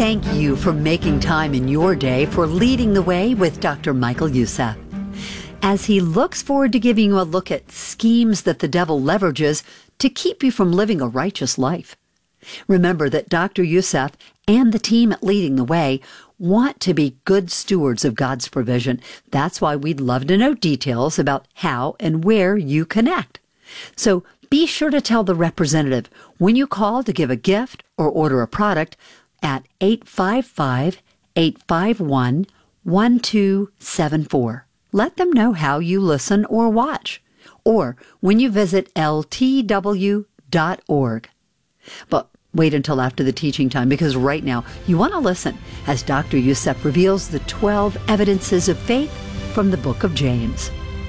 thank you for making time in your day for Leading the Way with Dr. Michael Youssef. As he looks forward to giving you a look at schemes that the devil leverages to keep you from living a righteous life. Remember that Dr. Youssef and the team at Leading the Way want to be good stewards of God's provision. That's why we'd love to know details about how and where you connect. So be sure to tell the representative when you call to give a gift or order a product at 855-851-1274. Let them know how you listen or watch, or when you visit ltw.org. But wait until after the teaching time, because right now you want to listen as Dr. Youssef reveals the 12 evidences of faith from the book of James.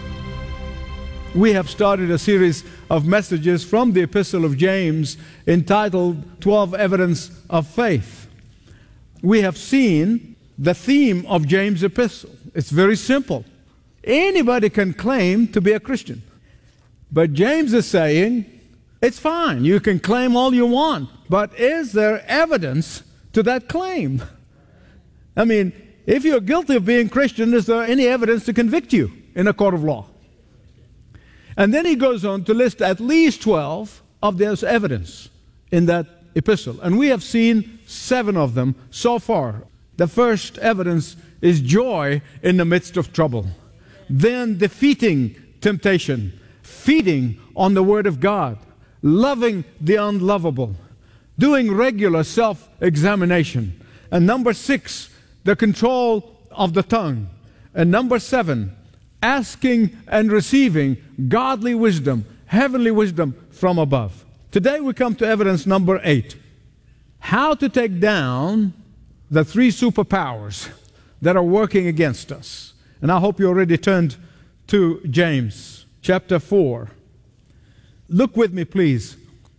We have started a series of messages from the Epistle of James entitled 12 Evidence of Faith. We have seen the theme of James' epistle. It's very simple. Anybody can claim to be a Christian. But James is saying, it's fine, you can claim all you want, but is there evidence to that claim? I mean, if you're guilty of being Christian, is there any evidence to convict you in a court of law? And then he goes on to list at least 12 of those evidence in that epistle. And we have seen 7 of them so far. The first evidence is joy in the midst of trouble. Then defeating temptation, feeding on the Word of God, loving the unlovable, doing regular self-examination. And number 6, the control of the tongue. And number 7, asking and receiving godly wisdom, heavenly wisdom from above. Today we come to evidence number 8. How to take down the 3 superpowers that are working against us. And I hope you already turned to James chapter 4. Look with me, please,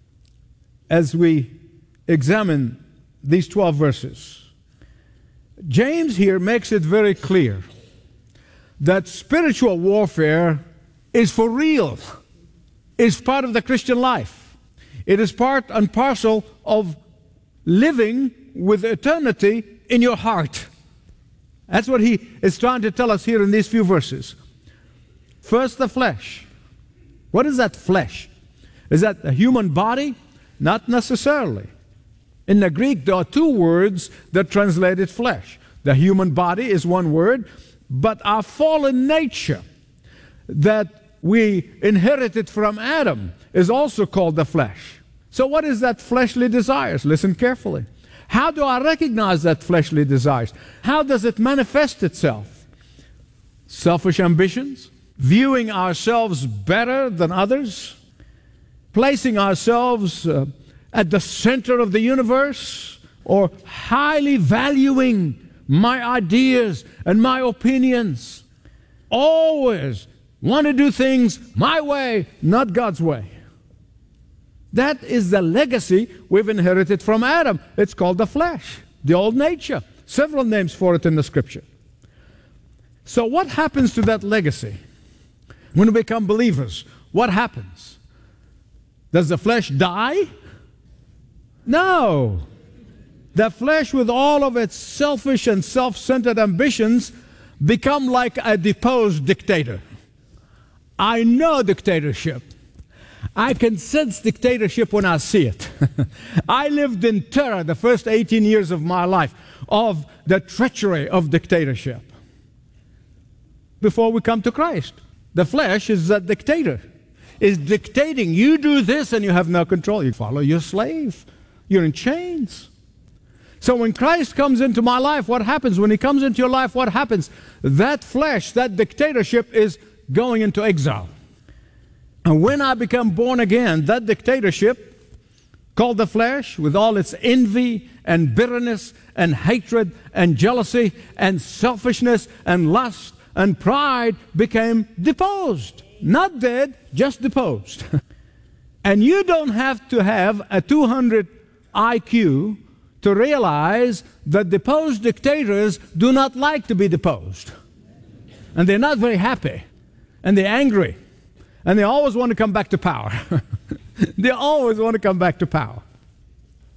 as we examine these 12 verses. James here makes it very clear that spiritual warfare is for real. It's part of the Christian life. It is part and parcel of living with eternity in your heart. That's what he is trying to tell us here in these few verses. First, the flesh. What is that flesh? Is that a human body? Not necessarily. In the Greek, there are 2 words that translate it flesh. The human body is one word, but our fallen nature that we inherited from Adam is also called the flesh. So what is that fleshly desires? Listen carefully. How do I recognize that fleshly desires? How does it manifest itself? Selfish ambitions, viewing ourselves better than others, placing ourselves at the center of the universe, or highly valuing my ideas and my opinions. Always want to do things my way, not God's way. That is the legacy we've inherited from Adam. It's called the flesh, the old nature. Several names for it in the Scripture. So what happens to that legacy? When we become believers, what happens? Does the flesh die? No. The flesh, with all of its selfish and self-centered ambitions, become like a deposed dictator. I know dictatorship. I can sense dictatorship when I see it. I lived in terror the first 18 years of my life of the treachery of dictatorship. Before we come to Christ, the flesh is a dictator. Is dictating, you do this and you have no control. You follow your slave. You're in chains. So when Christ comes into my life, what happens? When He comes into your life, what happens? That flesh, that dictatorship is going into exile. And when I become born again, that dictatorship, called the flesh, with all its envy and bitterness and hatred and jealousy and selfishness and lust and pride, became deposed. Not dead, just deposed. And you don't have to have a 200 IQ to realize that deposed dictators do not like to be deposed. And they're not very happy. And they're angry. And they always want to come back to power. They always want to come back to power.